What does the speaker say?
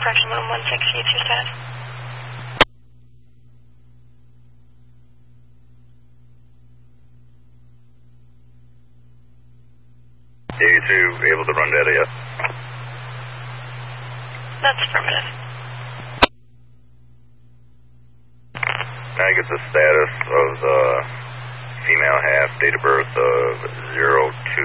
correction, 160, it's your status. 82, able to run data yet? That's affirmative. Can I get the status of the female half, date of birth of 02